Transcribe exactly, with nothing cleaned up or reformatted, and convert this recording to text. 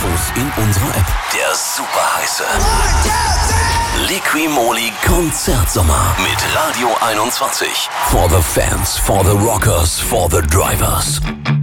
Infos in unserer App. Der super heiße Liqui-Moly Konzertsommer mit Radio einundzwanzig. For the fans, for the rockers, for the drivers.